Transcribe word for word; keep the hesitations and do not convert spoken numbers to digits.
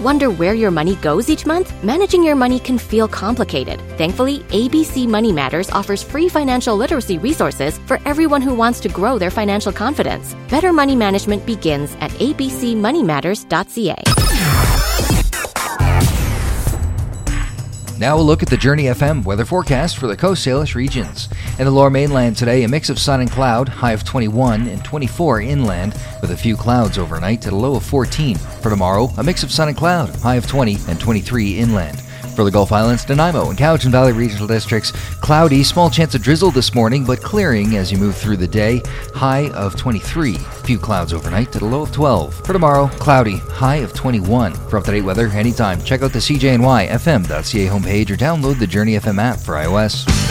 wonder where your money goes each month? Managing your money can feel complicated. Thankfully, A B C Money Matters offers free financial literacy resources for everyone who wants to grow their financial confidence. Better money management begins at a b c money matters dot c a. Now we'll look at the Journey F M weather forecast for the Coast Salish regions. In the Lower Mainland today, a mix of sun and cloud, high of twenty-one and twenty-four inland, with a few clouds overnight at a low of fourteen. For tomorrow, a mix of sun and cloud, high of twenty and twenty-three inland. For the Gulf Islands, Nanaimo and Cowichan Valley regional districts, cloudy, small chance of drizzle this morning, but clearing as you move through the day, high of twenty-three. Few clouds overnight at a low of twelve. For tomorrow, cloudy, high of twenty-one. For up-to-date weather anytime, check out the C J N Y F M dot C A homepage or download the Journey F M app for iOS.